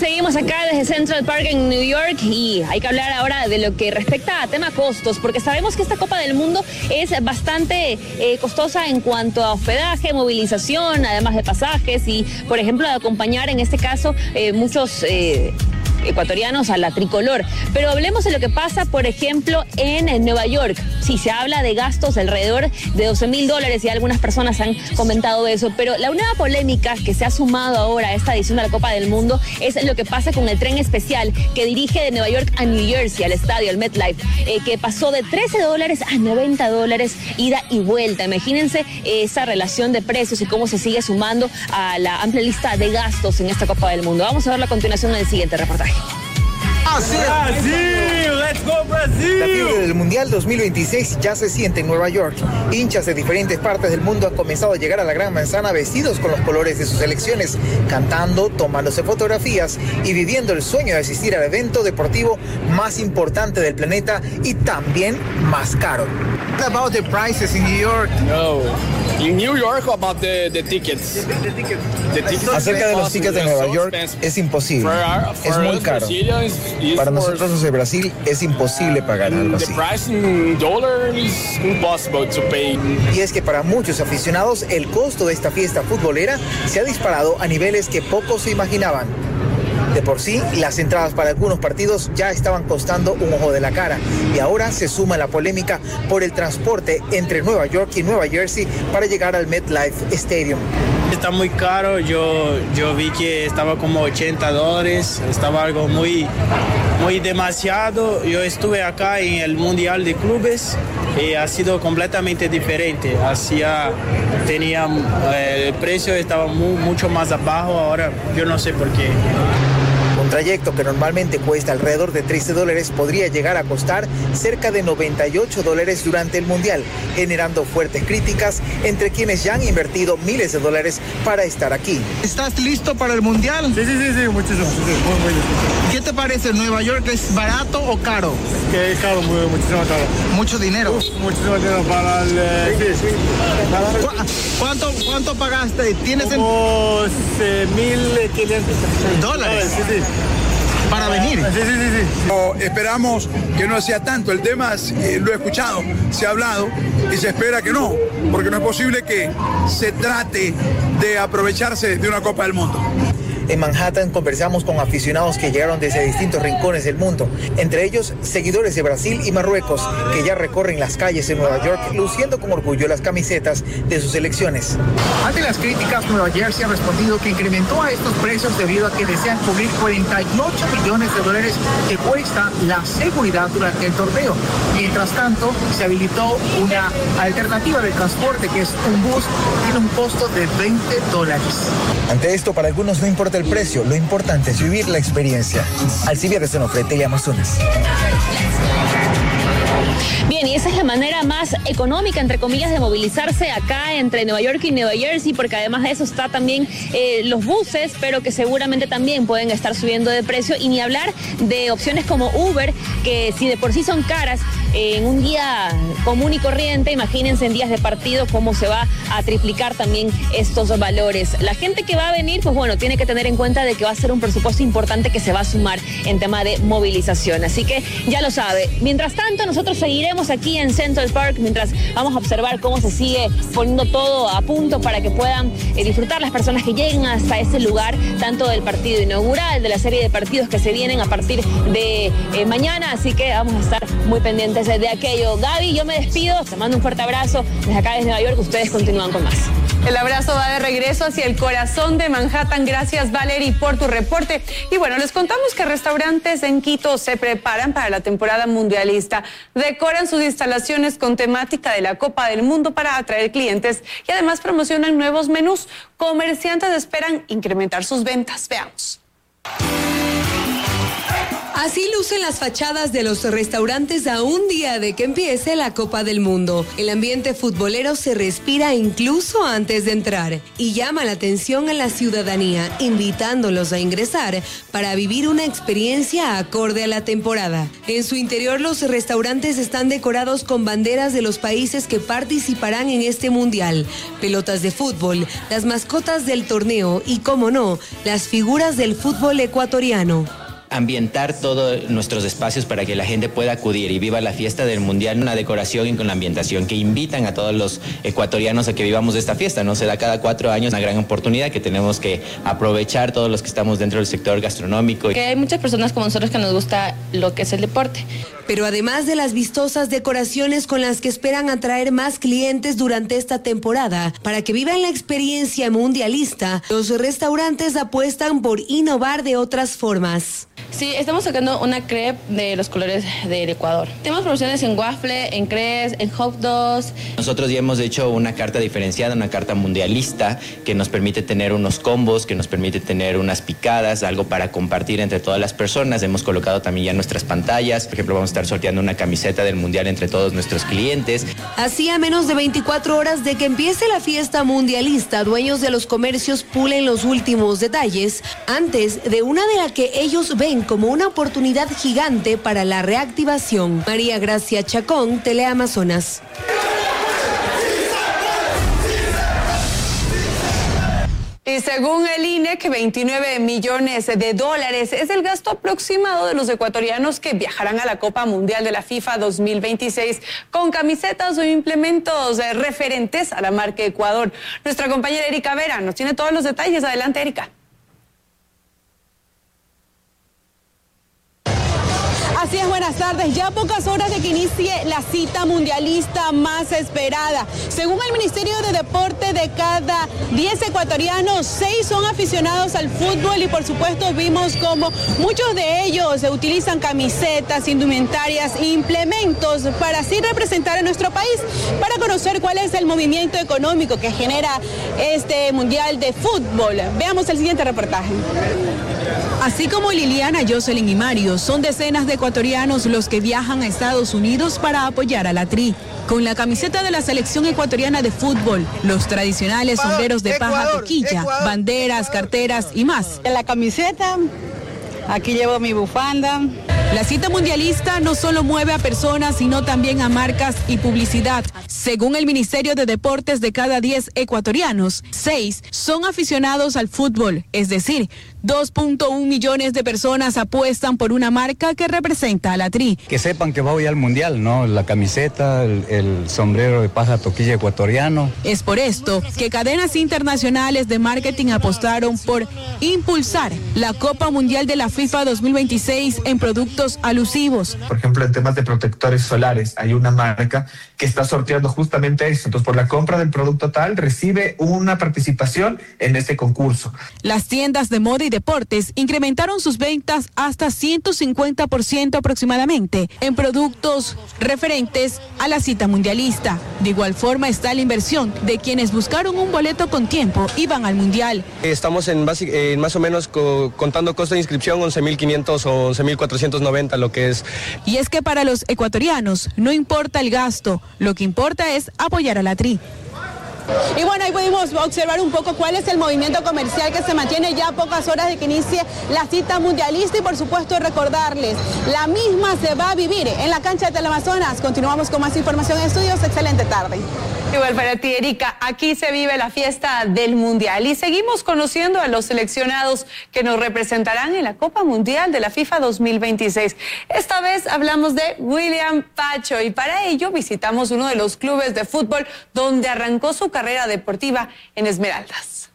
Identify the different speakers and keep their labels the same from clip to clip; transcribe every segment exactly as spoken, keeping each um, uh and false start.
Speaker 1: seguimos acá desde Central Park en New York y hay que hablar ahora de lo que respecta a tema costos, porque sabemos que esta Copa del Mundo es bastante eh, costosa en cuanto a hospedaje, movilización, además de pasajes y, por ejemplo, de acompañar en este caso eh, muchos eh, ecuatorianos a la tricolor. Pero hablemos de lo que pasa, por ejemplo, en, en Nueva York. Sí, se habla de gastos alrededor de doce mil dólares y algunas personas han comentado eso, pero la nueva polémica que se ha sumado ahora a esta edición de la Copa del Mundo es lo que pasa con el tren especial que dirige de Nueva York a New Jersey, al estadio, al MetLife, eh, que pasó de trece dólares a noventa dólares ida y vuelta. Imagínense eh, esa relación de precios y cómo se sigue sumando a la amplia lista de gastos en esta Copa del Mundo. Vamos a verlo a continuación en el siguiente reportaje.
Speaker 2: Brasil, let's go Brasil. La fiebre del Mundial dos mil veintiséis ya se siente en Nueva York. Hinchas de diferentes partes del mundo han comenzado a llegar a la Gran Manzana vestidos con los colores de sus selecciones, cantando, tomándose fotografías y viviendo el sueño de asistir al evento deportivo más importante del planeta y también más caro. What about the prices in New York?
Speaker 3: No. In New York, about the, the tickets. The, the tickets. The tickets.
Speaker 2: Acerca de los tickets de Nueva York, es imposible. Es muy caro. Para nosotros los de Brasil es imposible pagar algo así. Y es que para muchos aficionados el costo de esta fiesta futbolera se ha disparado a niveles que pocos se imaginaban. De por sí, las entradas para algunos partidos ya estaban costando un ojo de la cara y ahora se suma la polémica por el transporte entre Nueva York y Nueva Jersey para llegar al MetLife Stadium.
Speaker 4: Está muy caro, yo, yo vi que estaba como ochenta dólares, estaba algo muy, muy demasiado. Yo estuve acá en el Mundial de Clubes y ha sido completamente diferente. Hacía, tenía, eh, el precio estaba muy, mucho más abajo, ahora yo no sé por qué.
Speaker 2: Un trayecto que normalmente cuesta alrededor de trece dólares podría llegar a costar cerca de noventa y ocho dólares durante el Mundial, generando fuertes críticas entre quienes ya han invertido miles de dólares para estar aquí. ¿Estás listo para el Mundial?
Speaker 5: Sí, sí, sí, sí, muchísimo. Sí, sí, muy, muy listo.
Speaker 2: ¿Qué te parece? ¿Nueva York es barato o caro?
Speaker 5: Que es caro, muy, muchísimo caro.
Speaker 2: ¿Mucho dinero?
Speaker 5: Uf, muchísimo dinero para el... Eh, sí, sí. Para...
Speaker 2: ¿Cu ¿Cuánto, ¿Cuánto pagaste? ¿Tienes
Speaker 5: como mil quinientos
Speaker 2: dólares?
Speaker 5: Sí, sí.
Speaker 2: Para venir.
Speaker 5: Sí, sí, sí, sí.
Speaker 6: No, esperamos que no sea tanto. El tema eh, lo he escuchado, se ha hablado y se espera que no, porque no es posible que se trate de aprovecharse de una Copa del Mundo.
Speaker 2: En Manhattan conversamos con aficionados que llegaron desde distintos rincones del mundo, entre ellos seguidores de Brasil y Marruecos, que ya recorren las calles de Nueva York luciendo con orgullo las camisetas de sus selecciones.
Speaker 7: Ante las críticas, Nueva Jersey ha respondido que incrementó a estos precios debido a que desean cubrir cuarenta y ocho millones de dólares que cuesta la seguridad durante el torneo. Mientras tanto, se habilitó una alternativa de transporte que es un bus, tiene un costo de veinte dólares.
Speaker 2: Ante esto, para algunos no importa el precio, lo importante es vivir la experiencia. Alcibiades de Sonofre, Amazonas.
Speaker 1: Bien, y esa es la manera más económica, entre comillas, de movilizarse acá entre Nueva York y Nueva Jersey, porque además de eso está también eh, los buses, pero que seguramente también pueden estar subiendo de precio, y ni hablar de opciones como Uber, que si de por sí son caras, eh, en un día común y corriente, imagínense en días de partido cómo se va a triplicar también estos valores. La gente que va a venir, pues bueno, tiene que tener en cuenta de que va a ser un presupuesto importante que se va a sumar en tema de movilización, así que ya lo sabe. Mientras tanto, nosotros seguiremos aquí en Central Park mientras vamos a observar cómo se sigue poniendo todo a punto para que puedan eh, disfrutar las personas que lleguen hasta ese lugar, tanto del partido inaugural, de la serie de partidos que se vienen a partir de eh, mañana, así que vamos a estar muy pendientes de aquello. Gaby, yo me despido, te mando un fuerte abrazo desde acá desde Nueva York, ustedes continúan con más.
Speaker 8: El abrazo va de regreso hacia el corazón de Manhattan. Gracias, Valerie, por tu reporte. Y bueno, les contamos que restaurantes en Quito se preparan para la temporada mundialista. Decoran sus instalaciones con temática de la Copa del Mundo para atraer clientes y además promocionan nuevos menús. Comerciantes esperan incrementar sus ventas. Veamos.
Speaker 9: Así lucen las fachadas de los restaurantes a un día de que empiece la Copa del Mundo. El ambiente futbolero se respira incluso antes de entrar y llama la atención a la ciudadanía, invitándolos a ingresar para vivir una experiencia acorde a la temporada. En su interior, los restaurantes están decorados con banderas de los países que participarán en este mundial, pelotas de fútbol, las mascotas del torneo y, como no, las figuras del fútbol ecuatoriano.
Speaker 10: Ambientar todos nuestros espacios para que la gente pueda acudir y viva la fiesta del Mundial, una decoración y con la ambientación que invitan a todos los ecuatorianos a que vivamos de esta fiesta, ¿no? Se da cada cuatro años, una gran oportunidad que tenemos que aprovechar todos los que estamos dentro del sector gastronómico.
Speaker 1: Que hay muchas personas como nosotros que nos gusta lo que es el deporte.
Speaker 9: Pero además de las vistosas decoraciones con las que esperan atraer más clientes durante esta temporada, para que vivan la experiencia mundialista, los restaurantes apuestan por innovar de otras formas.
Speaker 1: Sí, estamos sacando una crepe de los colores del Ecuador. Tenemos promociones en waffle, en crepes, en hot dogs.
Speaker 10: Nosotros ya hemos hecho una carta diferenciada, una carta mundialista que nos permite tener unos combos, que nos permite tener unas picadas, algo para compartir entre todas las personas. Hemos colocado también ya nuestras pantallas. Por ejemplo, vamos a estar sorteando una camiseta del Mundial entre todos nuestros clientes.
Speaker 9: Así, a menos de veinticuatro horas de que empiece la fiesta mundialista, dueños de los comercios pulen los últimos detalles antes de una de las que ellos ven como una oportunidad gigante para la reactivación. María Gracia Chacón, Teleamazonas.
Speaker 8: Y según el I N E C, veintinueve millones de dólares es el gasto aproximado de los ecuatorianos que viajarán a la Copa Mundial de la FIFA dos mil veintiséis con camisetas o implementos referentes a la marca Ecuador. Nuestra compañera Erika Vera nos tiene todos los detalles. Adelante, Erika.
Speaker 11: Así es, buenas tardes. Ya a pocas horas de que inicie la cita mundialista más esperada. Según el Ministerio de Deporte, de cada diez ecuatorianos, seis son aficionados al fútbol y por supuesto vimos como muchos de ellos utilizan camisetas, indumentarias e implementos para así representar a nuestro país, para conocer cuál es el movimiento económico que genera este mundial de fútbol. Veamos el siguiente reportaje. Así como Liliana, Jocelyn y Mario, son decenas de ecuatorianos los que viajan a Estados Unidos para apoyar a la Tri. Con la camiseta de la selección ecuatoriana de fútbol, los tradicionales sombreros de paja toquilla, banderas, carteras y más.
Speaker 12: En la camiseta, aquí llevo mi bufanda.
Speaker 11: La cita mundialista no solo mueve a personas, sino también a marcas y publicidad. Según el Ministerio de Deportes, de cada diez ecuatorianos, seis son aficionados al fútbol, es decir, dos punto uno millones de personas apuestan por una marca que representa a la Tri.
Speaker 13: Que sepan que voy al mundial, ¿no? La camiseta, el, el sombrero de paja toquilla ecuatoriano.
Speaker 11: Es por esto que cadenas internacionales de marketing apostaron por impulsar la Copa Mundial de la FIFA dos mil veintiséis en productos alusivos.
Speaker 14: Por ejemplo, en temas de protectores solares, hay una marca que está sorteando justamente eso. Entonces, por la compra del producto tal, recibe una participación en este concurso.
Speaker 11: Las tiendas de moda y deportes incrementaron sus ventas hasta ciento cincuenta por ciento aproximadamente en productos referentes a la cita mundialista. De igual forma está la inversión de quienes buscaron un boleto con tiempo y van al mundial.
Speaker 15: Estamos en, basic, en más o menos co contando costo de inscripción once mil quinientos o once mil cuatrocientos noventa, lo que es.
Speaker 11: Y es que para los ecuatorianos no importa el gasto, lo que importa es apoyar a la Tri. Y bueno, ahí pudimos observar un poco cuál es el movimiento comercial que se mantiene ya a pocas horas de que inicie la cita mundialista y por supuesto recordarles, la misma se va a vivir en la cancha de Teleamazonas. Continuamos con más información en estudios. Excelente tarde.
Speaker 8: Igual para ti, Erika, aquí se vive la fiesta del Mundial y seguimos conociendo a los seleccionados que nos representarán en la Copa Mundial de la FIFA dos mil veintiséis. Esta vez hablamos de William Pacho y para ello visitamos uno de los clubes de fútbol donde arrancó su carrera deportiva en Esmeraldas.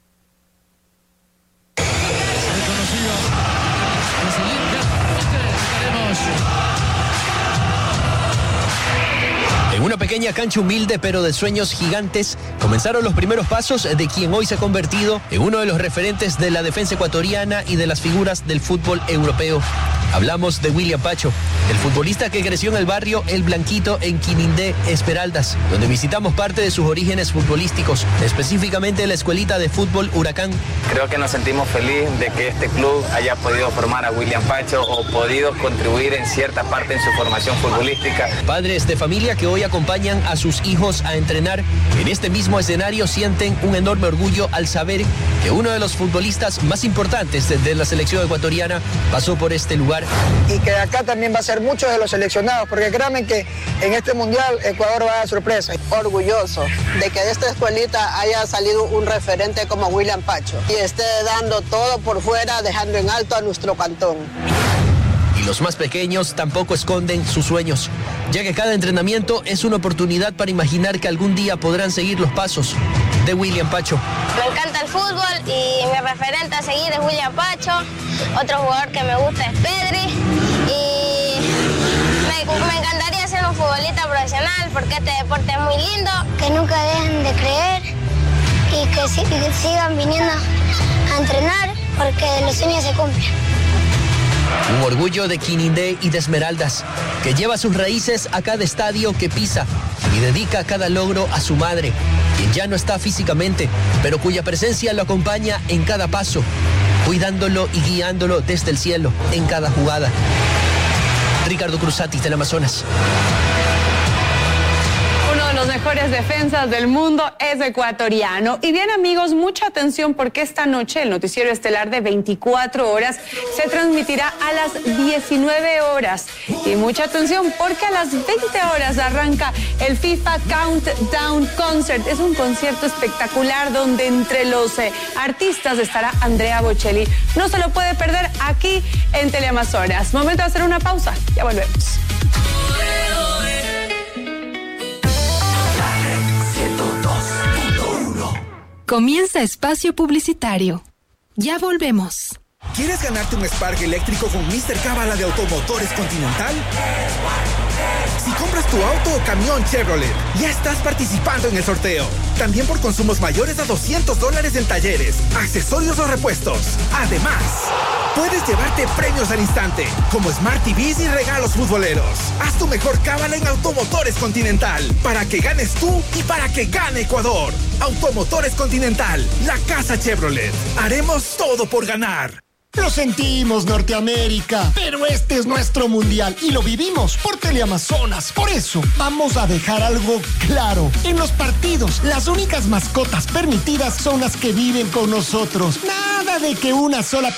Speaker 16: En una pequeña cancha humilde pero de sueños gigantes, comenzaron los primeros pasos de quien hoy se ha convertido en uno de los referentes de la defensa ecuatoriana y de las figuras del fútbol europeo. Hablamos de William Pacho, el futbolista que creció en el barrio El Blanquito en Quinindé, Esmeraldas, donde visitamos parte de sus orígenes futbolísticos, específicamente la escuelita de fútbol Huracán.
Speaker 17: Creo que nos sentimos felices de que este club haya podido formar a William Pacho o podido contribuir en cierta parte en su formación futbolística.
Speaker 16: Padres de familia que hoy acompañan a sus hijos a entrenar en este mismo escenario sienten un enorme orgullo al saber que uno de los futbolistas más importantes de, de la selección ecuatoriana pasó por este lugar.
Speaker 18: Y que acá también va a ser muchos de los seleccionados, porque créanme que en este mundial Ecuador va a dar sorpresa.
Speaker 19: Orgulloso de que de esta escuelita haya salido un referente como William Pacho y esté dando todo por fuera, dejando en alto a nuestro cantón.
Speaker 16: Y los más pequeños tampoco esconden sus sueños, ya que cada entrenamiento es una oportunidad para imaginar que algún día podrán seguir los pasos de William Pacho.
Speaker 20: Me encanta el fútbol y mi referente a seguir es William Pacho. Otro jugador que me gusta es Pedri y me, me encantaría ser un futbolista profesional porque este deporte es muy lindo.
Speaker 21: Que nunca dejen de creer y que, y que sigan viniendo a entrenar porque los sueños se cumplen.
Speaker 16: Un orgullo de Quinindé y de Esmeraldas, que lleva sus raíces a cada estadio que pisa y dedica cada logro a su madre, quien ya no está físicamente, pero cuya presencia lo acompaña en cada paso, cuidándolo y guiándolo desde el cielo en cada jugada. Ricardo Cruzatis del Amazonas.
Speaker 8: Uno de los mejores defensas del mundo es ecuatoriano. Y bien, amigos, mucha atención porque esta noche el noticiero estelar de veinticuatro horas se transmitirá a las diecinueve horas. Y mucha atención porque a las veinte horas arranca el FIFA Countdown Concert. Es un concierto espectacular donde entre los eh, artistas estará Andrea Bocelli. No se lo puede perder aquí en Teleamazonas. Momento de hacer una pausa. Ya volvemos.
Speaker 22: Comienza espacio publicitario. Ya volvemos.
Speaker 23: ¿Quieres ganarte un Spark eléctrico con míster Cábala de Automotores Continental? Si compras tu auto o camión Chevrolet, ya estás participando en el sorteo. También por consumos mayores a doscientos dólares en talleres, accesorios o repuestos. Además, puedes llevarte premios al instante, como Smart T Vs y regalos futboleros. Haz tu mejor cábala en Automotores Continental, para que ganes tú y para que gane Ecuador. Automotores Continental, la casa Chevrolet. Haremos todo por ganar.
Speaker 24: Lo sentimos, Norteamérica, pero este es nuestro mundial y lo vivimos por Teleamazonas. Por eso, vamos a dejar algo claro. En los partidos, las únicas mascotas permitidas son las que viven con nosotros. Nada de que una sola